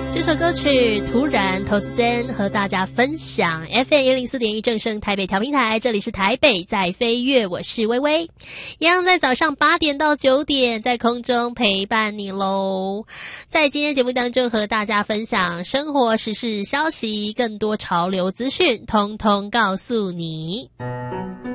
这首歌曲突然投资间和大家分享 FM104.1 正声台北调频台，这里是台北在飞跃，我是微微，一样在早上8点到9点在空中陪伴你咯。在今天节目当中和大家分享生活时事消息，更多潮流资讯通通告诉你。